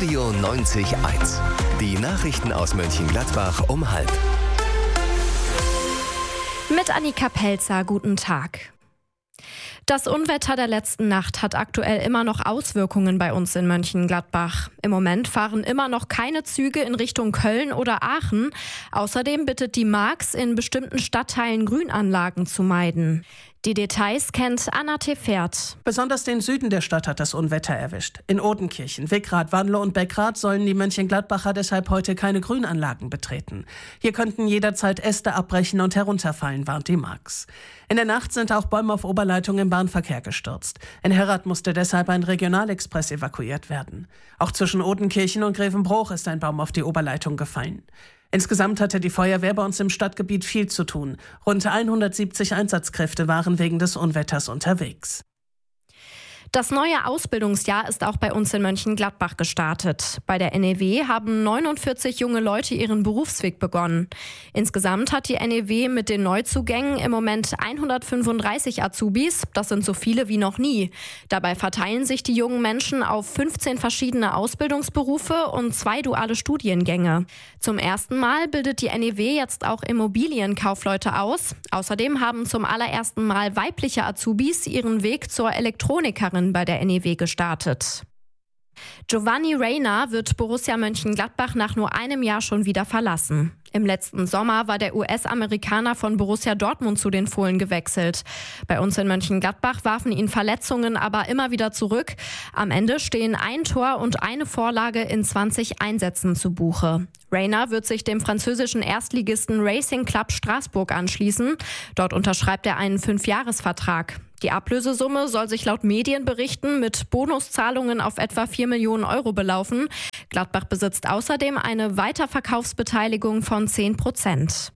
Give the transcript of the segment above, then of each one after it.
Radio 90.1. Die Nachrichten aus Mönchengladbach um 12:30. Mit Annika Pelzer, guten Tag. Das Unwetter der letzten Nacht hat aktuell immer noch Auswirkungen bei uns in Mönchengladbach. Im Moment fahren immer noch keine Züge in Richtung Köln oder Aachen. Außerdem bittet die Marx, in bestimmten Stadtteilen Grünanlagen zu meiden. Die Details kennt Anna Tefert. Besonders den Süden der Stadt hat das Unwetter erwischt. In Odenkirchen, Wickrath, Wanlo und Beckrath sollen die Mönchengladbacher deshalb heute keine Grünanlagen betreten. Hier könnten jederzeit Äste abbrechen und herunterfallen, warnt die Marx. In der Nacht sind auch Bäume auf Oberleitung im Bahnverkehr gestürzt. In Herrath musste deshalb ein Regionalexpress evakuiert werden. Auch zwischen Odenkirchen und Grevenbroich ist ein Baum auf die Oberleitung gefallen. Insgesamt hatte die Feuerwehr bei uns im Stadtgebiet viel zu tun. Rund 170 Einsatzkräfte waren wegen des Unwetters unterwegs. Das neue Ausbildungsjahr ist auch bei uns in Mönchengladbach gestartet. Bei der NEW haben 49 junge Leute ihren Berufsweg begonnen. Insgesamt hat die NEW mit den Neuzugängen im Moment 135 Azubis. Das sind so viele wie noch nie. Dabei verteilen sich die jungen Menschen auf 15 verschiedene Ausbildungsberufe und 2 duale Studiengänge. Zum ersten Mal bildet die NEW jetzt auch Immobilienkaufleute aus. Außerdem haben zum allerersten Mal weibliche Azubis ihren Weg zur Elektronikerin bei der NEW gestartet. Giovanni Reyna wird Borussia Mönchengladbach nach nur einem Jahr schon wieder verlassen. Im letzten Sommer war der US-Amerikaner von Borussia Dortmund zu den Fohlen gewechselt. Bei uns in Mönchengladbach warfen ihn Verletzungen aber immer wieder zurück. Am Ende stehen 1 Tor und 1 Vorlage in 20 Einsätzen zu Buche. Reyna wird sich dem französischen Erstligisten Racing Club Straßburg anschließen. Dort unterschreibt er einen 5-Jahres-Vertrag. Die Ablösesumme soll sich laut Medienberichten mit Bonuszahlungen auf etwa 4 Millionen Euro belaufen. Gladbach besitzt außerdem eine Weiterverkaufsbeteiligung von 10%.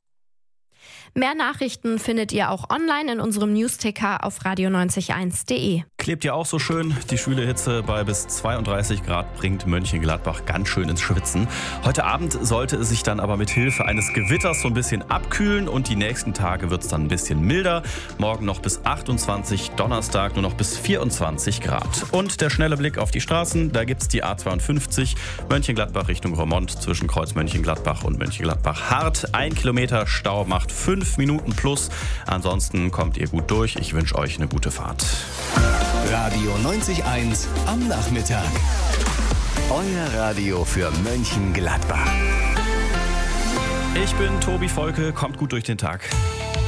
Mehr Nachrichten findet ihr auch online in unserem Newsticker auf radio901.de. Klebt ja auch so schön. Die schwüle Hitze bei bis 32 Grad bringt Mönchengladbach ganz schön ins Schwitzen. Heute Abend sollte es sich dann aber mit Hilfe eines Gewitters so ein bisschen abkühlen und die nächsten Tage wird es dann ein bisschen milder. Morgen noch bis 28, Donnerstag nur noch bis 24 Grad. Und der schnelle Blick auf die Straßen, da gibt es die A52 Mönchengladbach Richtung Roermond zwischen Kreuz Mönchengladbach und Mönchengladbach-Hart. 1 Kilometer Stau macht 5 Minuten plus. Ansonsten kommt ihr gut durch. Ich wünsche euch eine gute Fahrt. Radio 90.1 am Nachmittag. Euer Radio für Mönchengladbach. Ich bin Tobi Volke, kommt gut durch den Tag.